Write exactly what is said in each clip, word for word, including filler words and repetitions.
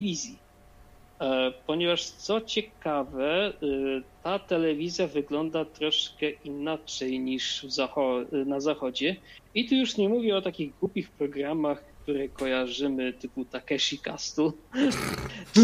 telewizji. Ponieważ co ciekawe, ta telewizja wygląda troszkę inaczej niż w zacho- na zachodzie. I tu już nie mówię o takich głupich programach, które kojarzymy, typu Takeshi Castle, czy,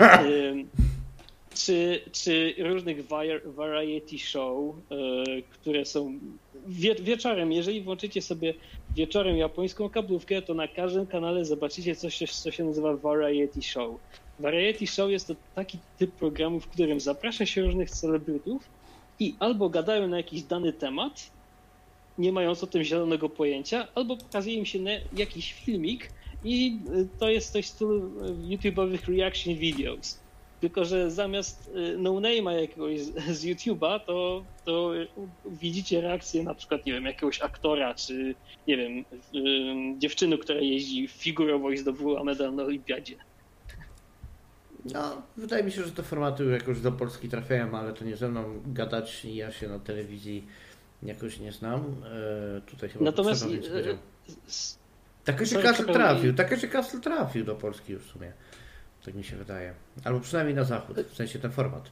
czy, czy różnych variety show, które są wie- wieczorem. Jeżeli włączycie sobie wieczorem japońską kablówkę, to na każdym kanale zobaczycie coś, co się nazywa variety show. Variety show jest to taki typ programu, w którym zaprasza się różnych celebrytów i albo gadają na jakiś dany temat, nie mając o tym zielonego pojęcia, albo pokazuje im się jakiś filmik i to jest coś w stylu YouTube'owych reaction videos. Tylko że zamiast no-name'a jakiegoś z YouTube'a, to, to widzicie reakcję na przykład, nie wiem, jakiegoś aktora, czy nie wiem, dziewczyny, która jeździ figurowo i zdobyła medal na olimpiadzie. No, wydaje mi się, że te formaty jakoś do Polski trafiają, ale to nie ze mną gadać i ja się na telewizji jakoś nie znam. E, tutaj chyba Natomiast Takeshi Castle trafił, Takeshi Castle trafił do Polski już w sumie. Tak mi się wydaje. Albo przynajmniej na zachód, w sensie ten format.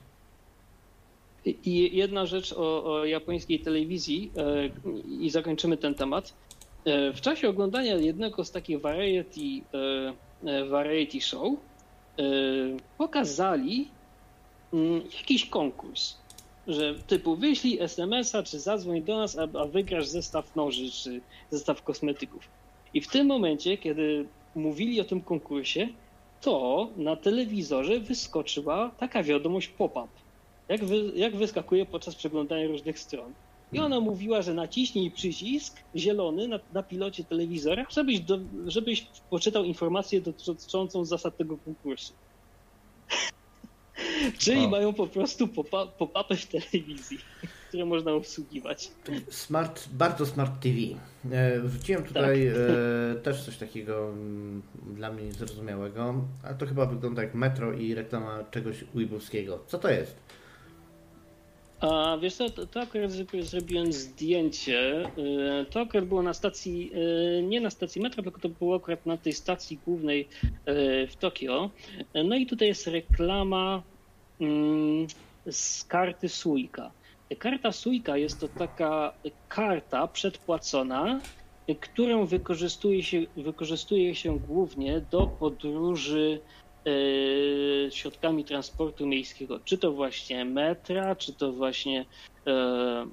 I jedna rzecz o, o japońskiej telewizji e, i zakończymy ten temat. E, w czasie oglądania jednego z takich variety, e, variety show pokazali jakiś konkurs, że typu wyślij es em es a czy zadzwoń do nas, a, a wygrasz zestaw noży czy zestaw kosmetyków. I w tym momencie, kiedy mówili o tym konkursie, to na telewizorze wyskoczyła taka wiadomość pop-up, jak, wy, jak wyskakuje podczas przeglądania różnych stron. I ona mówiła, że naciśnij przycisk zielony na, na pilocie telewizora, żebyś, do, żebyś poczytał informację dotyczącą zasad tego konkursu. Czyli o. mają po prostu pop-upy w telewizji, które można obsługiwać. Smart, bardzo smart T V. Wrzuciłem tutaj tak. e, też coś takiego m, dla mnie niezrozumiałego, ale to chyba wygląda jak Metro i reklama czegoś weebowskiego. Co to jest? A wiesz co, to, to akurat zrobiłem zdjęcie. To akurat było na stacji, nie na stacji metra, tylko to było akurat na tej stacji głównej w Tokio. No i tutaj jest reklama z karty Suica. Karta Suica jest to taka karta przedpłacona, którą wykorzystuje się, wykorzystuje się głównie do podróży środkami transportu miejskiego, czy to właśnie metra, czy to właśnie e, e,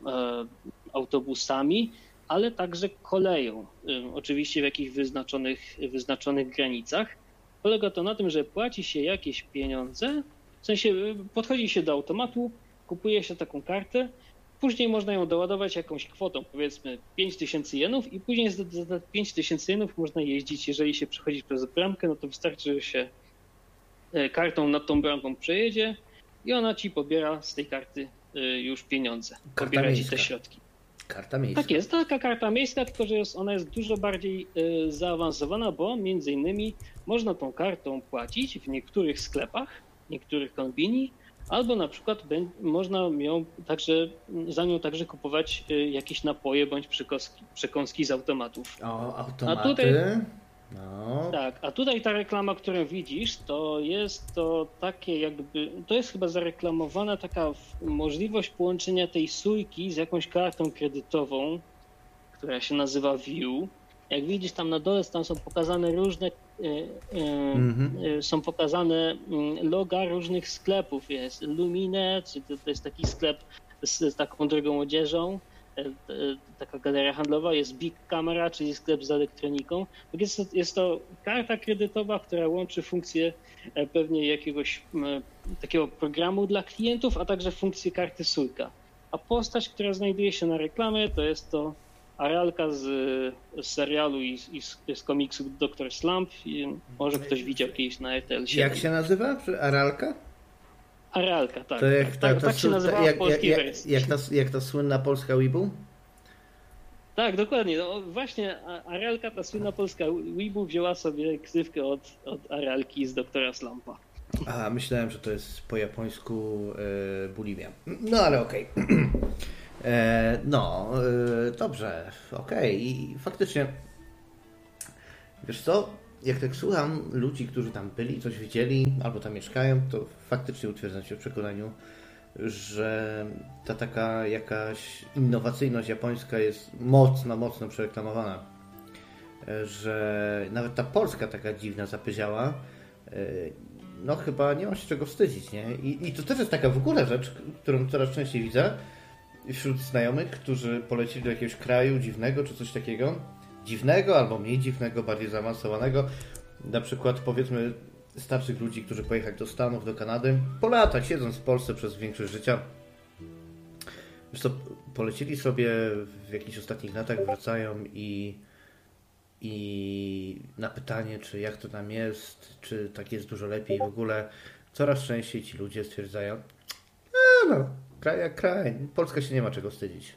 autobusami, ale także koleją, e, oczywiście w jakichś wyznaczonych, wyznaczonych granicach. Polega to na tym, że płaci się jakieś pieniądze, w sensie podchodzi się do automatu, kupuje się taką kartę, później można ją doładować jakąś kwotą, powiedzmy pięć tysięcy jenów i później za, za pięć tysięcy jenów można jeździć, jeżeli się przechodzi przez bramkę, no to wystarczy, że się kartą nad tą bramką przejedzie i ona ci pobiera z tej karty już pieniądze. Karta pobiera miejska. ci te środki. Karta miejska. Tak jest, taka karta miejska, tylko że jest, ona jest dużo bardziej zaawansowana, bo między innymi można tą kartą płacić w niektórych sklepach, niektórych kombini, albo na przykład można ją także, za nią także kupować jakieś napoje bądź przekąski, przekąski z automatów. O, automaty. A tutaj, no. Tak, a tutaj ta reklama, którą widzisz, to jest to takie jakby, to jest chyba zareklamowana taka możliwość połączenia tej Suiki z jakąś kartą kredytową, która się nazywa View. Jak widzisz tam na dole, tam są pokazane różne, e, e, mm-hmm. są pokazane loga różnych sklepów. Jest Lumine, czy to, to jest taki sklep z, z taką drogą odzieżą. Taka galeria handlowa, jest Big Camera, czyli sklep z elektroniką. Jest to, jest to karta kredytowa, która łączy funkcję pewnie jakiegoś takiego programu dla klientów, a także funkcję karty Suica. A postać, która znajduje się na reklamie, to jest to Aralka z, z serialu i, i z, z komiksu doktor Slump. I może ktoś widział kiedyś na R T L siedem. Jak się nazywa? Aralka? Aralka, tak. To jak ta, tak, ta, tak się nazywała jak, w polskiej jak, wersji. Jak ta, jak ta słynna polska Weebu? Tak, dokładnie. No właśnie Aralka, ta słynna polska Weebu wzięła sobie ksywkę od, od Aralki z doktora Slumpa. A, myślałem, że to jest po japońsku e, bulimia. No ale okej. Okay. E, no, e, dobrze, okej. Okay. I faktycznie, wiesz co, jak tak słucham ludzi, którzy tam byli, coś widzieli, albo tam mieszkają, to faktycznie utwierdzam się w przekonaniu, że ta taka jakaś innowacyjność japońska jest mocno, mocno przereklamowana. Że nawet ta Polska taka dziwna, zapyziała, no chyba nie ma się czego wstydzić, nie? I, I to też jest taka w ogóle rzecz, którą coraz częściej widzę wśród znajomych, którzy polecili do jakiegoś kraju dziwnego, czy coś takiego. Dziwnego, albo mniej dziwnego, bardziej zaawansowanego. Na przykład powiedzmy starszych ludzi, którzy pojechali do Stanów, do Kanady, po latach, siedząc w Polsce przez większość życia. Wiesz co, polecili sobie w jakichś ostatnich latach, wracają i I na pytanie, czy jak to tam jest, czy tak jest dużo lepiej w ogóle, coraz częściej ci ludzie stwierdzają, e, no, kraj jak kraj, Polska się nie ma czego wstydzić.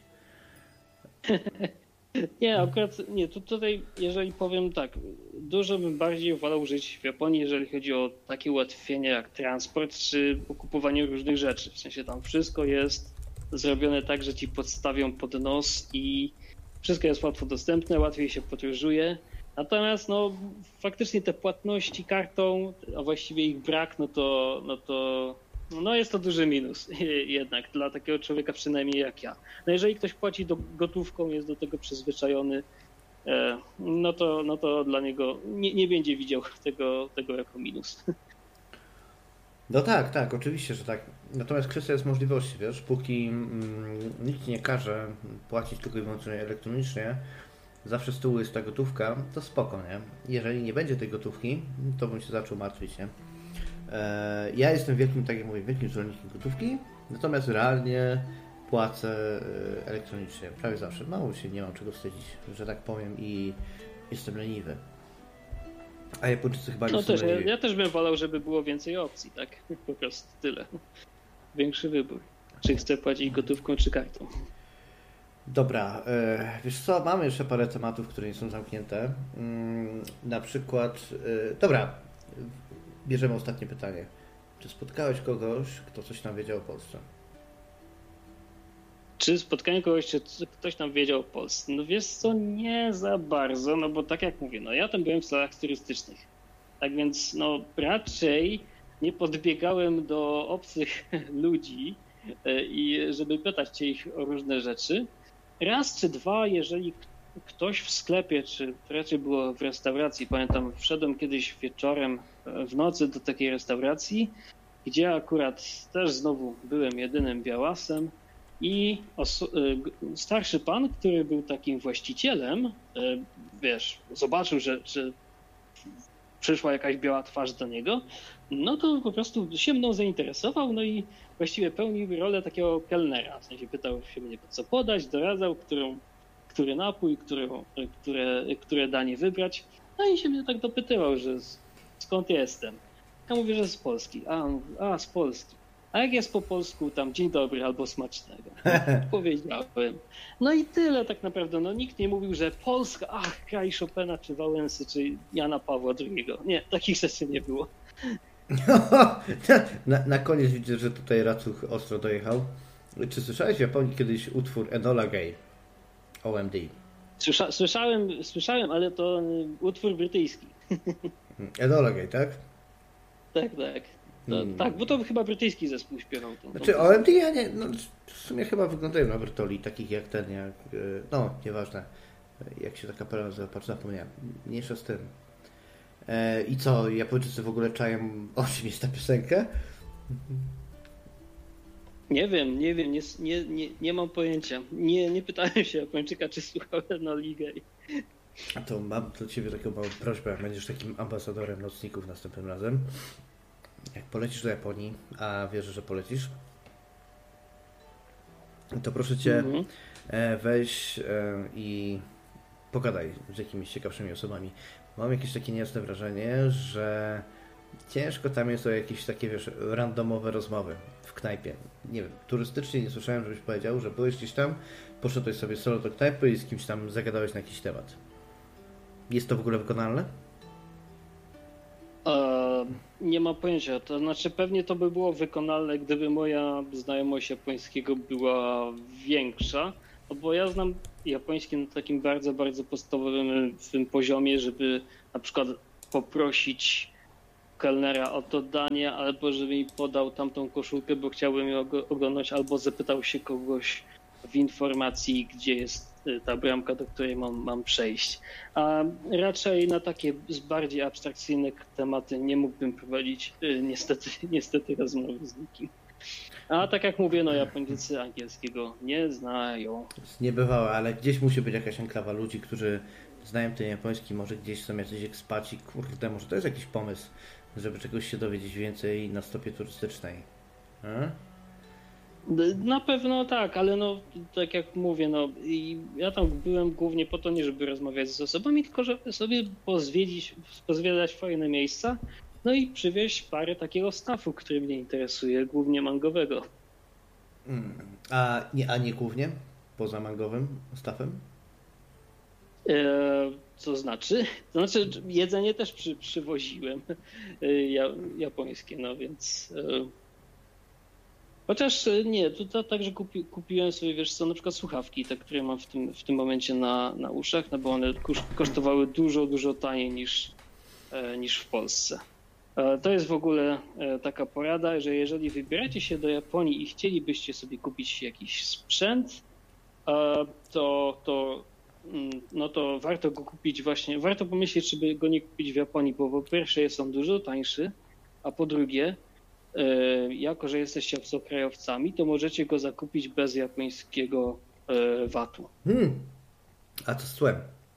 Nie, akurat nie, to tutaj, jeżeli powiem tak, dużo bym bardziej wolał żyć w Japonii, jeżeli chodzi o takie ułatwienia jak transport, czy kupowanie różnych rzeczy. W sensie tam wszystko jest zrobione tak, że ci podstawią pod nos i wszystko jest łatwo dostępne, łatwiej się podróżuje. Natomiast no, faktycznie te płatności kartą, a właściwie ich brak, no to, no to no jest to duży minus jednak dla takiego człowieka przynajmniej jak ja. No jeżeli ktoś płaci do, gotówką, jest do tego przyzwyczajony, no to, no to dla niego nie, nie będzie widział tego, tego jako minus. No tak, tak, oczywiście, że tak. Natomiast kwestia jest możliwości, wiesz, póki mm, nikt nie każe płacić tylko i wyłącznie elektronicznie, zawsze z tyłu jest ta gotówka, to spoko, nie? Jeżeli nie będzie tej gotówki, to bym się zaczął martwić, nie? E, ja jestem wielkim, tak jak mówię, wielkim zwolennikiem gotówki, natomiast realnie płacę elektronicznie, prawie zawsze. Mało się nie mam czego wstydzić, że tak powiem, i jestem leniwy. A Japończycy chyba nie no są też, leniwi. Ja też bym wolał, żeby było więcej opcji, tak? Po prostu tyle. Większy wybór. Czy chcę płacić gotówką, czy kartą. Dobra, e, wiesz co, mamy jeszcze parę tematów, które nie są zamknięte. Mm, na przykład, e, dobra, bierzemy ostatnie pytanie. Czy spotkałeś kogoś, kto coś nam wiedział o Polsce? Czy spotkałem kogoś, czy ktoś nam wiedział o Polsce? No wiesz co, nie za bardzo, no bo tak jak mówię, no ja tam byłem w celach turystycznych. Tak więc no raczej nie podbiegałem do obcych ludzi i żeby pytać się ich o różne rzeczy. Raz czy dwa, jeżeli ktoś w sklepie, czy raczej było w restauracji, pamiętam, wszedłem kiedyś wieczorem w nocy do takiej restauracji, gdzie akurat też znowu byłem jedynym białasem i starszy pan, który był takim właścicielem, wiesz, zobaczył, że, że przyszła jakaś biała twarz do niego, no to po prostu się mną zainteresował, no i właściwie pełnił rolę takiego kelnera. W sensie pytał się mnie, co podać, doradzał, którą, który napój, którą, które, które danie wybrać. No i się mnie tak dopytywał, że skąd jestem. Ja mówię, że z Polski. A, a z Polski. A jak jest po polsku tam dzień dobry albo smacznego? Powiedziałem. No i tyle tak naprawdę. No nikt nie mówił, że Polska, ach, kraj Chopina, czy Wałęsy, czy Jana Pawła drugiego. Nie, takich rzeczy nie było. na, na koniec widzę, że tutaj Racuch ostro dojechał. Czy słyszałeś w Japonii kiedyś utwór Enola Gay? O M D. Słysza, słyszałem, słyszałem, ale to utwór brytyjski. Enola Gay, tak? Tak, tak. To, hmm. Tak, bo to chyba brytyjski zespół śpiewał. Tą, tą znaczy O M D ja nie, no, w sumie chyba wyglądają na Bertoli, takich jak ten, jak, no nieważne, jak się ta kapela nazywa, patrz, zapomniałem, mniejsza z tym. E, I co, Japończycy w ogóle czają, o czym jest ta piosenka? Nie wiem, nie wiem, nie, nie, nie, nie mam pojęcia. Nie, nie pytałem się Japończyka, czy słuchał Enoli Gay. A to mam do Ciebie taką małą prośbę, jak będziesz takim ambasadorem nocników następnym razem. Jak polecisz do Japonii, a wierzę, że polecisz, to proszę Cię, mm-hmm. weź i pogadaj z jakimiś ciekawszymi osobami. Mam jakieś takie niejasne wrażenie, że ciężko tam jest o jakieś takie, wiesz, randomowe rozmowy w knajpie. Nie wiem, turystycznie nie słyszałem, żebyś powiedział, że byłeś gdzieś tam, poszedłeś sobie solo do knajpy i z kimś tam zagadałeś na jakiś temat. Jest to w ogóle wykonalne? E, nie mam pojęcia. To znaczy pewnie to by było wykonalne, gdyby moja znajomość japońskiego była większa, no bo ja znam japoński na takim bardzo, bardzo podstawowym poziomie, żeby na przykład poprosić kelnera o to danie, albo żeby mi podał tamtą koszulkę, bo chciałbym ją oglądać, albo zapytał się kogoś w informacji, gdzie jest ta bramka, do której mam, mam przejść. A raczej na takie bardziej abstrakcyjne tematy nie mógłbym prowadzić niestety, niestety rozmowy z nikim. A tak jak mówię, no Japończycy angielskiego nie znają. Niebywałe, ale gdzieś musi być jakaś enklawa ludzi, którzy znają ten japoński, może gdzieś są jacyś ekspaci, kurde, może to jest jakiś pomysł, żeby czegoś się dowiedzieć więcej na stopie turystycznej. Hmm? Na pewno tak, ale no tak jak mówię, no i ja tam byłem głównie po to nie, żeby rozmawiać z osobami, tylko żeby sobie pozwiedzić, pozwiedzać fajne miejsca, no i przywieźć parę takiego staffu, który mnie interesuje, głównie mangowego. Hmm. A, nie, a nie głównie? Poza mangowym staffem? E, co znaczy? To znaczy jedzenie też przy, przywoziłem ja, japońskie, no więc... E, Chociaż nie, to, to także kupi, kupiłem sobie, wiesz co, na przykład słuchawki, te, które mam w tym, w tym momencie na, na uszach, no bo one kosztowały dużo, dużo taniej niż, niż w Polsce. To jest w ogóle taka porada, że jeżeli wybieracie się do Japonii i chcielibyście sobie kupić jakiś sprzęt, to, to, no to warto go kupić właśnie, warto pomyśleć, żeby go nie kupić w Japonii, bo po pierwsze jest on dużo tańszy, a po drugie, jako że jesteście obcokrajowcami, to możecie go zakupić bez japońskiego vatu. Hmm. A to z cłem?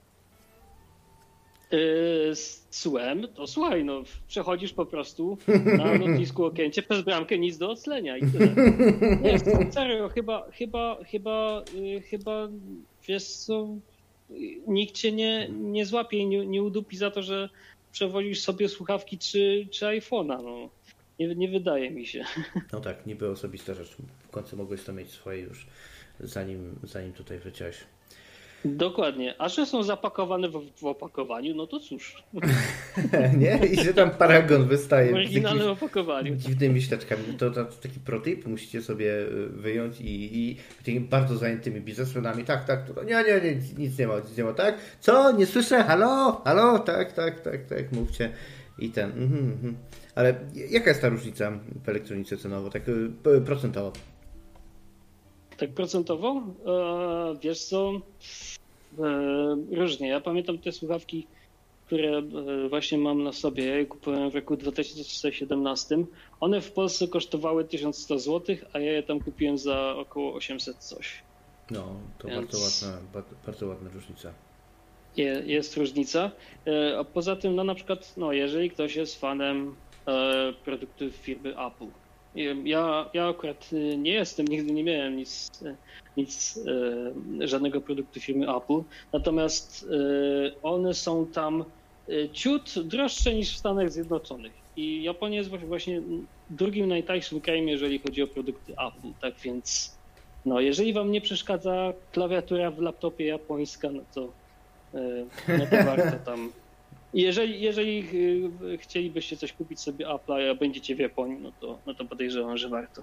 Z cłem, to słuchaj, no przechodzisz po prostu na lotnisku Okęcie przez bramkę, nic do oclenia i tyle. Nie, serio, chyba, chyba, chyba, chyba, wiesz co, nikt cię nie, nie złapie i nie, nie udupi za to, że przewozisz sobie słuchawki czy, czy iPhone'a, no. Nie, nie wydaje mi się. No tak, niby osobista rzecz. W końcu mogłeś to mieć swoje już, zanim, zanim tutaj wleciałeś. Dokładnie. A że są zapakowane w, w opakowaniu, no to cóż. Nie? I że tam paragon wystaje. W oryginalnym opakowaniu. Dziwnymi ścieżkami. To, to, to taki protip musicie sobie wyjąć i, i tymi bardzo zajętymi biznesmenami. Tak, tak. To, nie, nie, nie, nic nie ma, nic nie ma. Tak? Co? Nie słyszę? Halo? Halo? Tak, tak, tak, tak. Mówcie. I ten. Mhm, mhm. Ale jaka jest ta różnica w elektronice cenowo, tak procentowo? Tak procentowo? E, wiesz co, e, różnie. Ja pamiętam te słuchawki, które właśnie mam na sobie. Ja je kupiłem w roku dwa tysiące siedemnastym. One w Polsce kosztowały tysiąc sto złotych, a ja je tam kupiłem za około osiemset coś. No, to Więc... bardzo ładna, bardzo, bardzo ładna różnica. Jest różnica. A poza tym, no na przykład, no jeżeli ktoś jest fanem produktów firmy Apple. Ja, ja akurat nie jestem, nigdy nie miałem nic, nic, żadnego produktu firmy Apple, natomiast one są tam ciut droższe niż w Stanach Zjednoczonych. I Japonia jest właśnie drugim najtańszym krajem, jeżeli chodzi o produkty Apple, tak więc no, jeżeli wam nie przeszkadza klawiatura w laptopie japońska, no to no to warto tam. Jeżeli, jeżeli chcielibyście coś kupić sobie Apple'a, a będziecie w Japonii, no to, no to podejrzewam, że warto.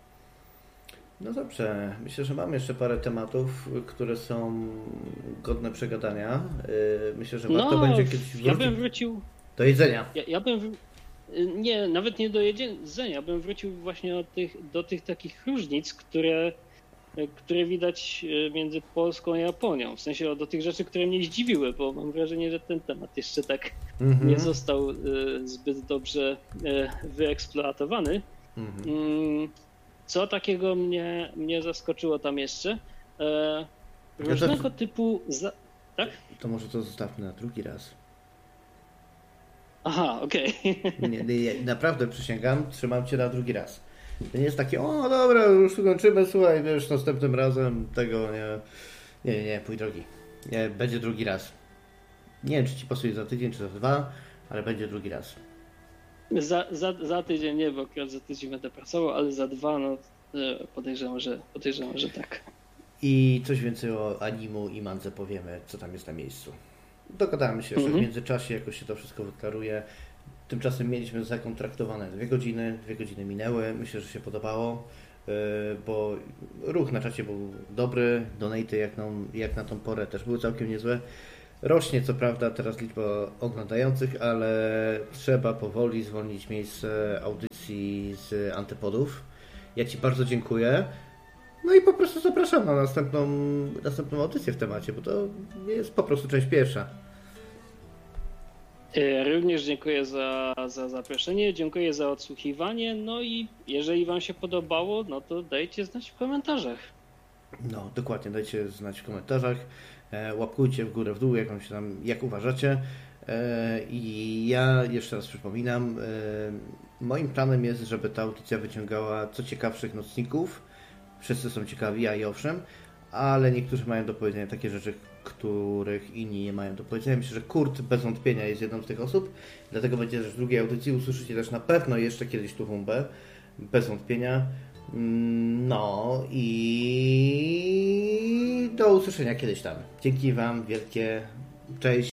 No dobrze, myślę, że mamy jeszcze parę tematów, które są godne przegadania. Myślę, że warto no, będzie kiedyś wrócić ja bym wrócił do jedzenia. Ja, ja bym nie, nawet nie do jedzenia, ja bym wrócił właśnie do tych, do tych takich różnic, które które widać między Polską a Japonią. W sensie do tych rzeczy, które mnie zdziwiły, bo mam wrażenie, że ten temat jeszcze tak mm-hmm. nie został zbyt dobrze wyeksploatowany. Mm-hmm. Co takiego mnie, mnie zaskoczyło tam jeszcze? Różnego ja to... typu... Za... Tak? To może to zostawmy na drugi raz. Aha, okej. Okay. nie, nie, naprawdę przysięgam, trzymam cię na drugi raz. To nie jest takie, o dobra, już kończymy, słuchaj, wiesz, następnym razem tego nie, nie, nie, nie, pójdź drogi. Nie, będzie drugi raz. Nie wiem, czy ci pasuje za tydzień, czy za dwa, ale będzie drugi raz. Za, za, za tydzień nie, bo akurat za tydzień będę pracował, ale za dwa, no podejrzewam, że, podejrzewam, że tak. I coś więcej o animu i mandze powiemy, co tam jest na miejscu. Dogadamy się, że mm-hmm. w międzyczasie jakoś się to wszystko wyklaruje. Tymczasem mieliśmy zakontraktowane dwie godziny, dwie godziny minęły, myślę, że się podobało, bo ruch na czacie był dobry, donaty jak na, jak na tą porę też były całkiem niezłe, Rośnie co prawda teraz liczba oglądających, ale trzeba powoli zwolnić miejsce audycji z Antypodów. Ja Ci bardzo dziękuję. No i po prostu zapraszam na następną, następną audycję w temacie, bo to jest po prostu część pierwsza. Również dziękuję za, za zaproszenie, dziękuję za odsłuchiwanie, no i jeżeli Wam się podobało, no to dajcie znać w komentarzach. No, dokładnie, dajcie znać w komentarzach, e, łapkujcie w górę, w dół, jak, się tam, jak uważacie. E, I ja jeszcze raz przypominam, e, moim planem jest, żeby ta audycja wyciągała co ciekawszych nocników. Wszyscy są ciekawi, ja i owszem, ale niektórzy mają do powiedzenia takie rzeczy, których inni nie mają do powiedzenia. Myślę, że Kurt bez wątpienia jest jedną z tych osób, dlatego będzie też w drugiej audycji. Usłyszycie też na pewno jeszcze kiedyś tu Humbę, bez wątpienia. No i do usłyszenia kiedyś tam. Dzięki Wam wielkie, cześć.